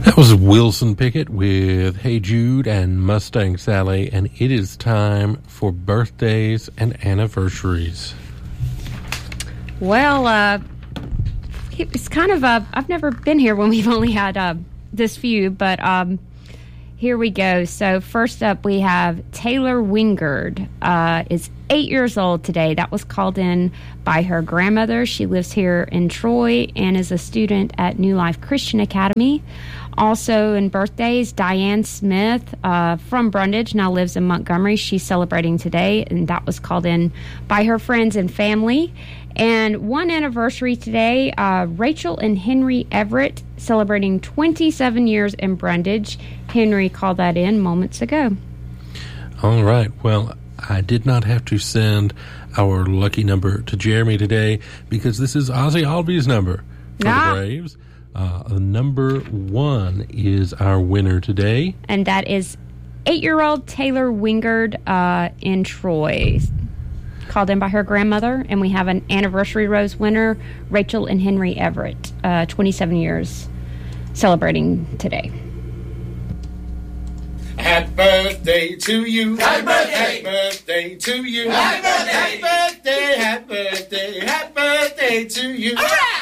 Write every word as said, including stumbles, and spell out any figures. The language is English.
That was Wilson Pickett with Hey Jude and Mustang Sally, and it is time for birthdays and anniversaries. Well, uh, it's kind of, uh, I've never been here when we've only had uh, this few, but um, here we go. So first up, we have Taylor Wingard. Uh, is eight years old today. That was called in by her grandmother. She lives here in Troy and is a student at New Life Christian Academy. Also in birthdays, Diane Smith uh, from Brundage, now lives in Montgomery. She's celebrating today, and that was called in by her friends and family. And one anniversary today, uh, Rachel and Henry Everett celebrating twenty-seven years in Brundage. Henry called that in moments ago. All right. Well, I did not have to send our lucky number to Jeremy today because this is Ozzy Albies' number for ah. the Braves. Uh, number one is our winner today. And that is eight-year-old Taylor Wingard uh, in Troy, called in by her grandmother. And we have an anniversary rose winner, Rachel and Henry Everett, uh, twenty-seven years, celebrating today. Happy birthday to you. Happy birthday. Happy birthday to you. Happy birthday. Happy birthday. Happy birthday. Happy birthday to you. All right.